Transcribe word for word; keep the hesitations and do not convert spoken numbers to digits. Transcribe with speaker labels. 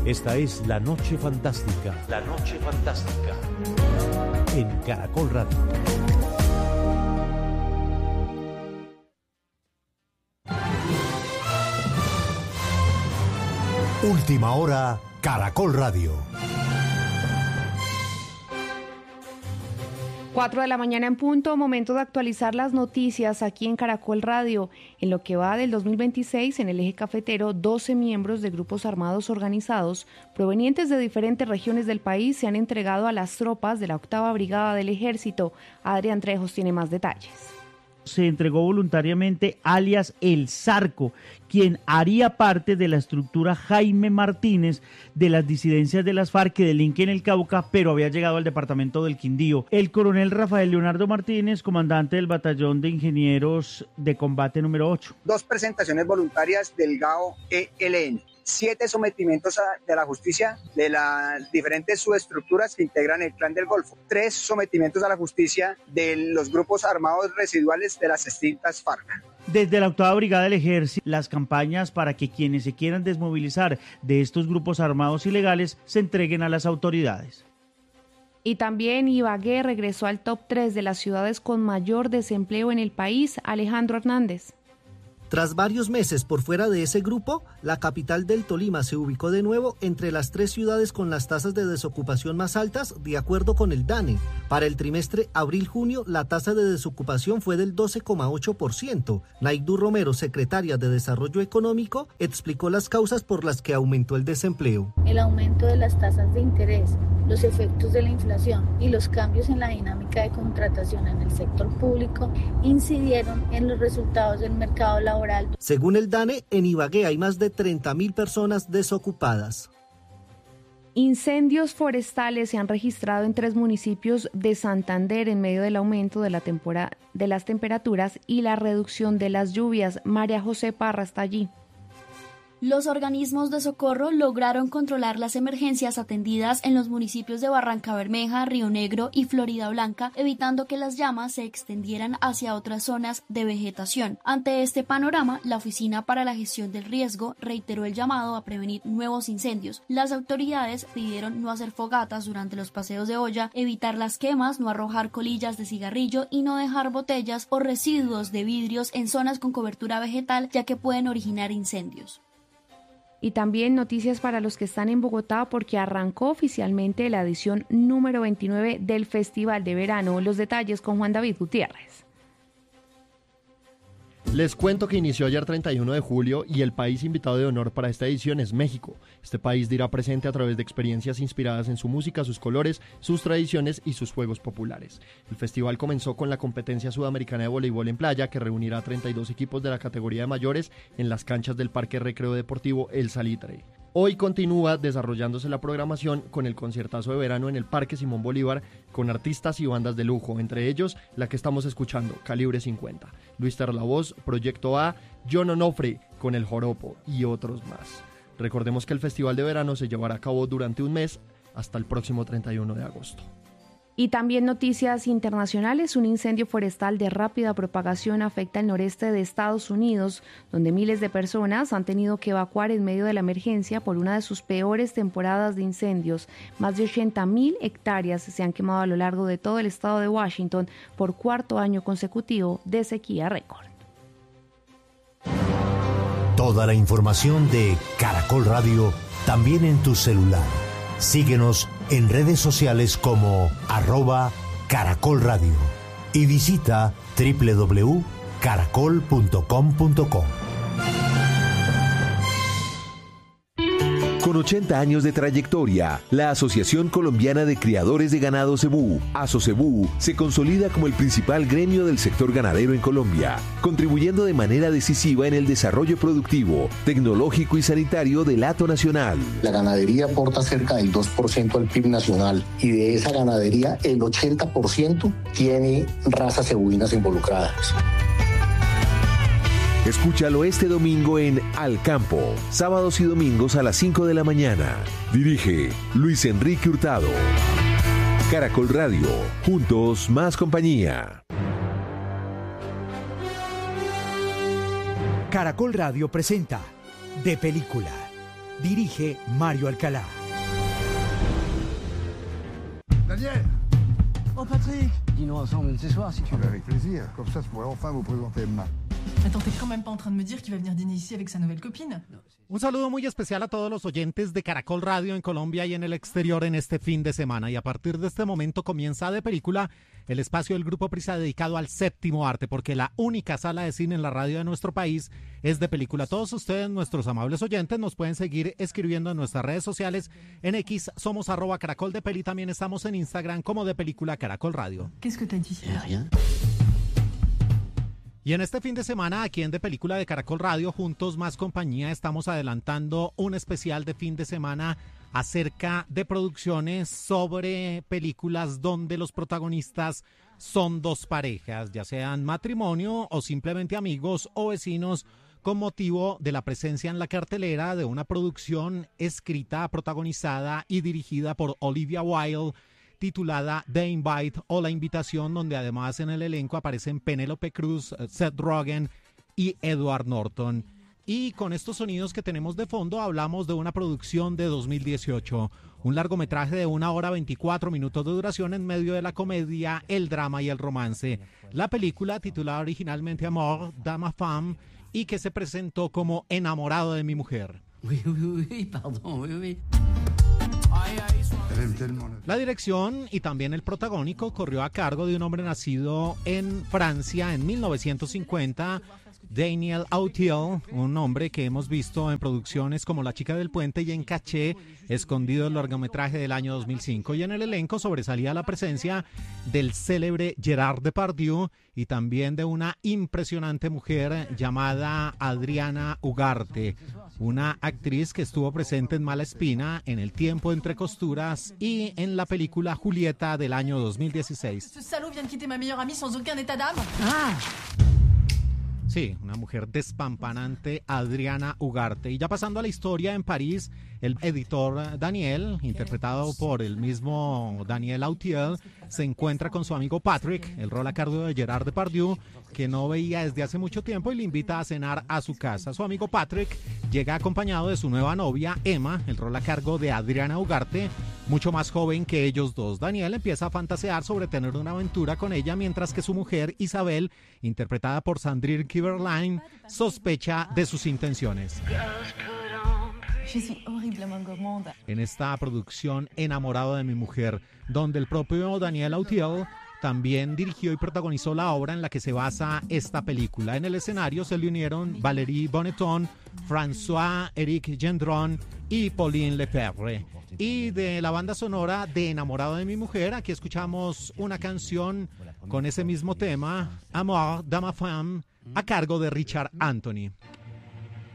Speaker 1: Esta es La Noche Fantástica. La Noche Fantástica. En Caracol Radio. Última hora, Caracol Radio.
Speaker 2: Cuatro de la mañana en punto, momento de actualizar las noticias aquí en Caracol Radio. En lo que va del dos mil veintiséis, en el eje cafetero, doce miembros de grupos armados organizados provenientes de diferentes regiones del país se han entregado a las tropas de la octava Brigada del Ejército. Adrián Trejos tiene más detalles.
Speaker 3: Se entregó voluntariamente alias El Zarco, quien haría parte de la estructura Jaime Martínez de las disidencias de las FARC que delinquen el Cauca, pero había llegado al departamento del Quindío. El coronel Rafael Leonardo Martínez, comandante del batallón de ingenieros de combate número ocho.
Speaker 4: Dos presentaciones voluntarias del G A O E L N. Siete sometimientos a, de la justicia de las diferentes subestructuras que integran el Clan del Golfo. Tres sometimientos a la justicia de los grupos armados residuales de las extintas FARC.
Speaker 3: Desde la octava Brigada del Ejército, las campañas para que quienes se quieran desmovilizar de estos grupos armados ilegales se entreguen a las autoridades.
Speaker 2: Y también Ibagué regresó al top tres de las ciudades con mayor desempleo en el país. Alejandro Hernández.
Speaker 5: Tras varios meses por fuera de ese grupo, la capital del Tolima se ubicó de nuevo entre las tres ciudades con las tasas de desocupación más altas, de acuerdo con el DANE. Para el trimestre abril-junio, la tasa de desocupación fue del doce coma ocho por ciento. Naidú Romero, secretaria de Desarrollo Económico, explicó las causas por las que aumentó el desempleo.
Speaker 6: El aumento de las tasas de interés, los efectos de la inflación y los cambios en la dinámica de contratación en el sector público incidieron en los resultados del mercado laboral.
Speaker 5: Según el DANE, en Ibagué hay más de treinta mil personas desocupadas.
Speaker 2: Incendios forestales se han registrado en tres municipios de Santander en medio del aumento de, la tempora- de las temperaturas y la reducción de las lluvias. María José Parra está allí.
Speaker 7: Los organismos de socorro lograron controlar las emergencias atendidas en los municipios de Barranca Bermeja, Río Negro y Florida Blanca, evitando que las llamas se extendieran hacia otras zonas de vegetación. Ante este panorama, la Oficina para la Gestión del Riesgo reiteró el llamado a prevenir nuevos incendios. Las autoridades pidieron no hacer fogatas durante los paseos de olla, evitar las quemas, no arrojar colillas de cigarrillo y no dejar botellas o residuos de vidrios en zonas con cobertura vegetal, ya que pueden originar incendios.
Speaker 2: Y también noticias para los que están en Bogotá porque arrancó oficialmente la edición número veintinueve del Festival de Verano. Los detalles con Juan David Gutiérrez.
Speaker 8: Les cuento que inició ayer treinta y uno de julio y el país invitado de honor para esta edición es México. Este país dirá presente a través de experiencias inspiradas en su música, sus colores, sus tradiciones y sus juegos populares. El festival comenzó con la competencia sudamericana de voleibol en playa que reunirá a treinta y dos equipos de la categoría de mayores en las canchas del Parque Recreo Deportivo El Salitre. Hoy continúa desarrollándose la programación con el conciertazo de verano en el Parque Simón Bolívar con artistas y bandas de lujo, entre ellos la que estamos escuchando, Calibre cincuenta, Luis Terlavoz, Proyecto A, John Onofre con El Joropo y otros más. Recordemos que el Festival de Verano se llevará a cabo durante un mes hasta el próximo treinta y uno de agosto.
Speaker 2: Y también noticias internacionales, un incendio forestal de rápida propagación afecta el noreste de Estados Unidos, donde miles de personas han tenido que evacuar en medio de la emergencia por una de sus peores temporadas de incendios. Más de ochenta mil hectáreas se han quemado a lo largo de todo el estado de Washington por cuarto año consecutivo de sequía récord.
Speaker 1: Toda la información de Caracol Radio también en tu celular. Síguenos en redes sociales como arroba Caracol Radio y visita doble u doble u doble u punto caracol punto com punto co.
Speaker 9: Con ochenta años de trayectoria, la Asociación Colombiana de Criadores de Ganado Cebú, ASOCEBU, se consolida como el principal gremio del sector ganadero en Colombia, contribuyendo de manera decisiva en el desarrollo productivo, tecnológico y sanitario del hato nacional.
Speaker 10: La ganadería aporta cerca del dos por ciento al P I B nacional y de esa ganadería el ochenta por ciento tiene razas cebuinas involucradas.
Speaker 9: Escúchalo este domingo en Al Campo, sábados y domingos a las cinco de la mañana. Dirige Luis Enrique Hurtado. Caracol Radio, juntos más compañía.
Speaker 1: Caracol Radio presenta De Película,
Speaker 11: Dirige Mario Alcalá.
Speaker 12: Daniel! Oh Patrick! Dînons ensemble ce soir si tu veux. Avec plaisir. Comme ça, je pourrais enfin vous présenter Emma.
Speaker 13: Attends, t'es quand même pas en train de me dire qu'il va venir dîner ici avec sa nouvelle copine?
Speaker 14: Un saludo muy especial a todos los oyentes de Caracol Radio en Colombia y en el exterior en este fin de semana. Y a partir de este momento comienza De Película, el espacio del Grupo Prisa dedicado al séptimo arte, porque la única sala de cine en la radio de nuestro país es De Película. Todos ustedes, nuestros amables oyentes, nos pueden seguir escribiendo en nuestras redes sociales. En X somos arroba Caracol de Peli, también estamos en Instagram como De Película Caracol Radio.
Speaker 13: ¿Qué es que te dice?
Speaker 12: Rien.
Speaker 14: Y en este fin de semana, aquí en De Película de Caracol Radio, Juntos Más Compañía, estamos adelantando un especial de fin de semana acerca de producciones sobre películas donde los protagonistas son dos parejas, ya sean matrimonio o simplemente amigos o vecinos, con motivo de la presencia en la cartelera de una producción escrita, protagonizada y dirigida por Olivia Wilde, titulada The Invite o La Invitación, donde además en el elenco aparecen Penélope Cruz, Seth Rogen y Edward Norton. Y con estos sonidos que tenemos de fondo hablamos de una producción de dos mil dieciocho, un largometraje de una hora veinticuatro minutos de duración en medio de la comedia, el drama y el romance. La película, titulada originalmente Amour de ma femme, y que se presentó como Enamorado de mi mujer.
Speaker 12: Oui, oui, oui, pardon, oui, oui.
Speaker 14: La dirección y también el protagónico corrió a cargo de un hombre nacido en Francia en mil novecientos cincuenta, Daniel Auteuil, un hombre que hemos visto en producciones como La chica del puente y en Caché, escondido el largometraje del año dos mil cinco. Y en el elenco sobresalía la presencia del célebre Gerard Depardieu y también de una impresionante mujer llamada Adriana Ugarte, una actriz que estuvo presente en Mala Espina, en El tiempo entre costuras y en la película Julieta del año dos mil dieciséis.
Speaker 13: Ce salaud vient de quitter ma meilleure amie sans aucun état d'âme.
Speaker 14: Ah. Sí, una mujer despampanante, Adriana Ugarte. Y ya pasando a la historia, en París, el editor Daniel, interpretado por el mismo Daniel Auteuil, se encuentra con su amigo Patrick, el rol a cargo de Gerard Depardieu, que no veía desde hace mucho tiempo, y le invita a cenar a su casa. Su amigo Patrick llega acompañado de su nueva novia, Emma, el rol a cargo de Adriana Ugarte, mucho más joven que ellos dos. Daniel empieza a fantasear sobre tener una aventura con ella, mientras que su mujer, Isabel, interpretada por Sandrine Kiberline, sospecha de sus intenciones. En esta producción Enamorado de mi mujer, donde el propio Daniel Auteuil también dirigió y protagonizó la obra en la que se basa esta película. En el escenario se le unieron Valérie Bonneton, François-Éric Gendron y Pauline Lefebvre. Y de la banda sonora de Enamorado de mi mujer, aquí escuchamos una canción con ese mismo tema, Amour de ma femme, a cargo de Richard Anthony.